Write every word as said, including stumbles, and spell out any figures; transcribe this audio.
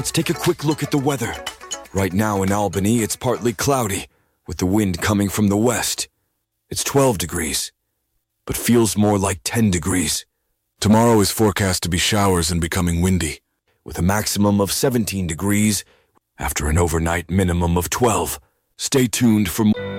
let's take a quick look at the weather. Right now in Albany, it's partly cloudy, with the wind coming from the west. It's twelve degrees, but feels more like ten degrees. Tomorrow is forecast to be showers and becoming windy, with a maximum of seventeen degrees after an overnight minimum of twelve. Stay tuned for more.